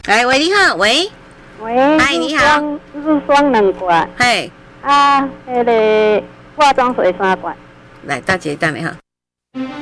来，喂，你好，喂，嗨，你好， 日霜2罐， 嘿， 那个化妆水3罐。 来，大姐等一下。